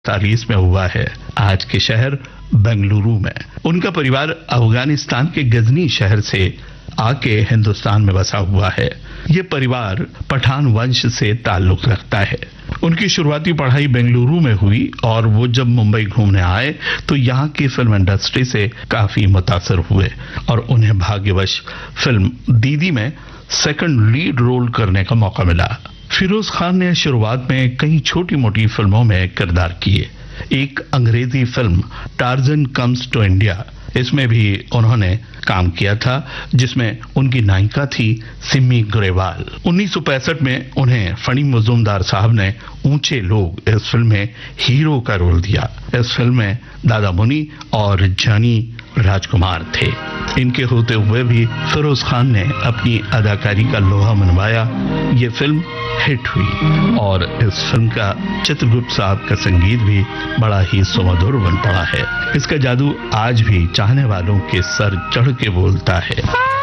1947 में हुआ है, आज के शहर बेंगलुरु में। उनका परिवार अफगानिस्तान के गजनी शहर से आके हिंदुस्तान में बसा हुआ है। ये परिवार पठान वंश से ताल्लुक रखता है। उनकी शुरुआती पढ़ाई बेंगलुरु में हुई और वो जब मुंबई घूमने आए तो यहाँ की फिल्म इंडस्ट्री से काफी मुतासर हुए और उन्हें भाग्यवश फिल्म दीदी में सेकंड लीड रोल करने का मौका मिला। फिरोज खान ने शुरुआत में कई छोटी मोटी फिल्मों में किरदार किए। एक अंग्रेजी film torsion comes to India, इसमें भी उन्होंने काम किया था, जिसमें उनकी नायिका थी सिमी ग्रेवाल। 1965 में उन्हें फणी मुजुमदार साहब ने ऊंचे लोग इस फिल्म में हीरो का रोल दिया। इस फिल्म में दादा मुनि और जानी राजकुमार थे। इनके होते हुए भी फिरोज खान ने अपनी अदाकारी का लोहा मनवाया। ये फिल्म हिट हुई और इस फिल्म का चित्रगुप्त साहब का संगीत भी बड़ा ही सुमधुर बन पड़ा है। इसका जादू आज भी चाहने वालों के सर चढ़ के बोलता है।